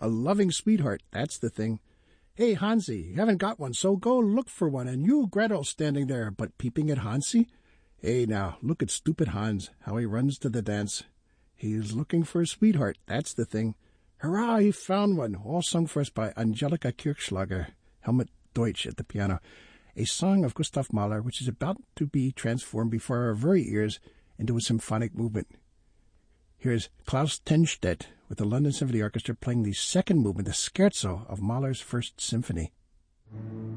A loving sweetheart, that's the thing. Hey, Hansi, you haven't got one, so go look for one. And you, Gretel, standing there, but peeping at Hansi? Hey, now, look at stupid Hans, how he runs to the dance. He's looking for a sweetheart, that's the thing. Hurrah, he found one, all sung for us by Angelika Kirchschlager, Helmut Deutsch at the piano. A song of Gustav Mahler, which is about to be transformed before our very ears into a symphonic movement. Here's Klaus Tenstedt with the London Symphony Orchestra playing the second movement, the scherzo of Mahler's First Symphony.